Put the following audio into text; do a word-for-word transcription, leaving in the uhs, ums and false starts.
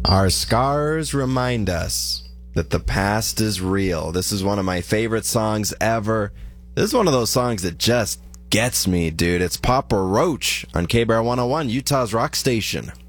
Our scars remind us that the past is real. This is one of my favorite songs ever. This is one of those songs that just gets me, dude. It's Papa Roach on K B R one oh one, Utah's rock station.